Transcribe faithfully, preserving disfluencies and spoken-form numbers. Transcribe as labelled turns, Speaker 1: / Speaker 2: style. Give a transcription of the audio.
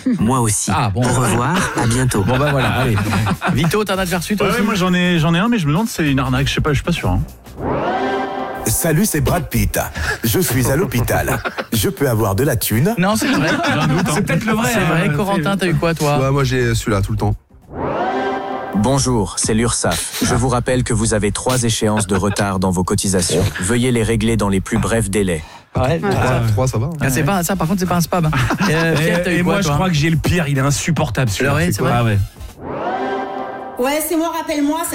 Speaker 1: Moi aussi.
Speaker 2: Ah, bon.
Speaker 1: Au revoir, à bientôt.
Speaker 2: Bon bah voilà, allez. Vito, t'en as déjà reçu toi
Speaker 3: Ouais,
Speaker 2: aussi
Speaker 3: ouais, moi j'en ai, j'en ai un, mais je me demande si c'est une arnaque. Je sais pas, je suis pas sûr. Hein.
Speaker 4: Salut, c'est Brad Pitt. Je suis à l'hôpital. Je peux avoir de la thune?
Speaker 2: Non, c'est vrai.
Speaker 3: C'est peut-être le vrai.
Speaker 2: C'est vrai, Corentin, t'as eu quoi toi?
Speaker 5: Ouais, moi j'ai celui-là tout le temps.
Speaker 6: Bonjour, c'est l'URSSAF. Je vous rappelle que vous avez trois échéances de retard dans vos cotisations. Veuillez les régler dans les plus brefs délais.
Speaker 2: Ouais,
Speaker 5: trois, ça va.
Speaker 2: Ah, c'est pas, ça par contre c'est pas un spam. Euh, Pierre, t'as
Speaker 3: Et,
Speaker 2: eu
Speaker 3: et
Speaker 2: quoi
Speaker 3: moi, je
Speaker 2: toi?
Speaker 3: crois que j'ai le pire. Il est insupportable celui-là.
Speaker 2: Alors, ouais, c'est
Speaker 3: quoi
Speaker 2: vrai.
Speaker 3: Ah ouais.
Speaker 7: Ouais, c'est moi, rappelle-moi.